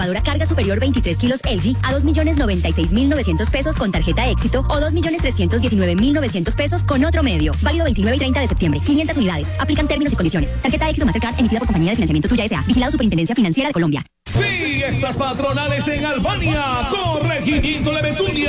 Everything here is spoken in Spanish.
lavadora carga superior 23 kilos LG a 2.096.900 pesos con tarjeta Éxito o 2.319.900 pesos con otro medio. Válido 29 y 30 de septiembre. 500 unidades. Aplican términos y condiciones. Tarjeta Éxito Mastercard emitida por Compañía de Financiamiento Tuya S.A. Vigilado Superintendencia Financiera de Colombia. Fiestas patronales en Albania. Corregimiento La Betulia.